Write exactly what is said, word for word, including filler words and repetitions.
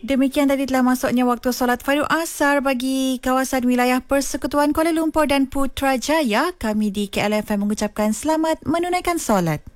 Demikian tadi telah masuknya waktu solat Fardu Asar bagi kawasan wilayah Persekutuan Kuala Lumpur dan Putrajaya. Kami di K L F M mengucapkan selamat menunaikan solat.